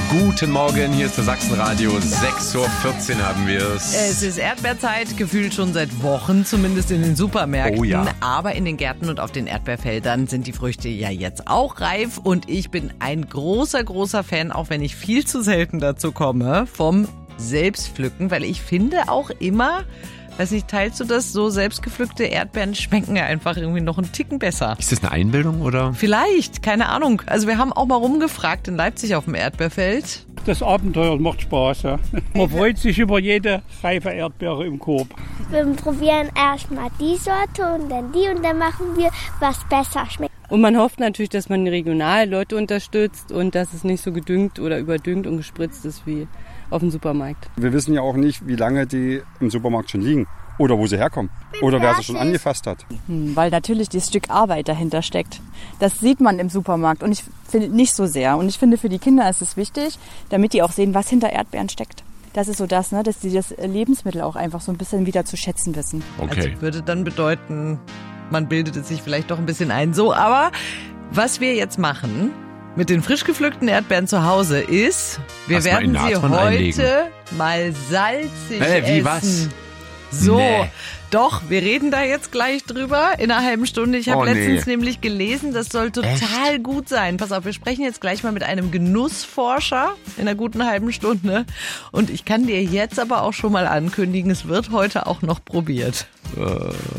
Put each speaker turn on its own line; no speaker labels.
Guten Morgen, hier ist der Sachsenradio. 6.14 Uhr haben wir es.
Es ist Erdbeerzeit, gefühlt schon seit Wochen, zumindest in den Supermärkten.
Oh ja.
Aber in den Gärten und auf den Erdbeerfeldern sind die Früchte ja jetzt auch reif. Und ich bin ein großer Fan, auch wenn ich viel zu selten dazu komme, vom Selbstpflücken. Weil ich finde auch immer, weiß nicht, teilst du das, so selbstgepflückte Erdbeeren schmecken ja einfach irgendwie noch einen Ticken besser.
Ist das eine Einbildung oder?
Vielleicht, keine Ahnung. Also wir haben auch mal rumgefragt in Leipzig auf dem Erdbeerfeld.
Das Abenteuer macht Spaß. Ja. Man freut sich über jede reife Erdbeere im Korb.
Wir probieren erstmal die Sorte und dann die und dann machen wir, was besser schmeckt.
Und man hofft natürlich, dass man regional Leute unterstützt und dass es nicht so gedüngt oder überdüngt und gespritzt ist wie auf dem Supermarkt.
Wir wissen ja auch nicht, wie lange die im Supermarkt schon liegen oder wo sie herkommen oder wer sie schon angefasst hat.
Weil natürlich dieses Stück Arbeit dahinter steckt. Das sieht man im Supermarkt und ich finde nicht so sehr. Und ich finde, für die Kinder ist es wichtig, damit die auch sehen, was hinter Erdbeeren steckt. Das ist so das, ne, dass die das Lebensmittel auch einfach so ein bisschen wieder zu schätzen wissen.
Okay.
Also würde dann bedeuten, man bildet es sich vielleicht doch ein bisschen ein. So, aber was wir jetzt machen mit den frisch gepflückten Erdbeeren zu Hause ist, wir werden sie heute mal salzig essen.
Wie was?
So,
Nee.
Doch, wir reden da jetzt gleich drüber in einer halben Stunde. Ich habe letztens nämlich gelesen, das soll total gut sein. Pass auf, wir sprechen jetzt gleich mal mit einem Genussforscher in einer guten halben Stunde. Und ich kann dir jetzt aber auch schon mal ankündigen, es wird heute auch noch probiert.